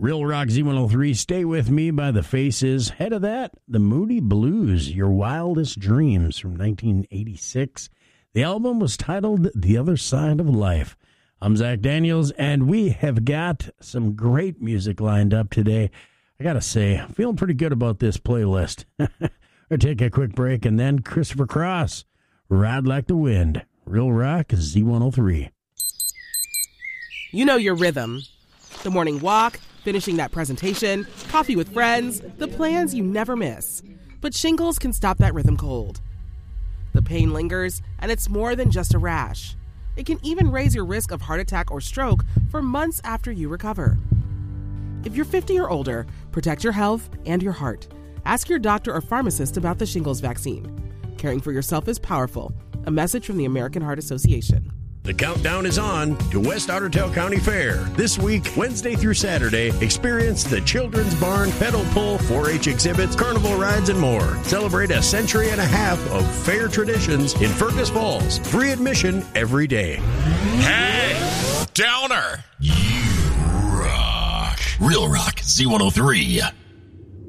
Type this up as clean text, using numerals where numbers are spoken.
Real Rock Z103, Stay With Me by The Faces. Head of that, The Moody Blues, Your Wildest Dreams from 1986. The album was titled The Other Side of Life. I'm Zach Daniels, and we have got some great music lined up today. I got to say, I'm feeling pretty good about this playlist. We'll take a quick break, and then Christopher Cross, Ride Like the Wind. Real Rock Z103. You know your rhythm. The morning walk, finishing that presentation, coffee with friends, the plans you never miss. But shingles can stop that rhythm cold. The pain lingers, and it's more than just a rash. It can even raise your risk of heart attack or stroke for months after you recover. If you're 50 or older, protect your health and your heart. Ask your doctor or pharmacist about the shingles vaccine. Caring for yourself is powerful. A message from the American Heart Association. The countdown is on to West Otter Tail County Fair. This week, Wednesday through Saturday, experience the Children's Barn, pedal pull, 4-H exhibits, carnival rides, and more. Celebrate a century and a half of fair traditions in Fergus Falls. Free admission every day. Hey, Downer! You rock. Real Rock Z103.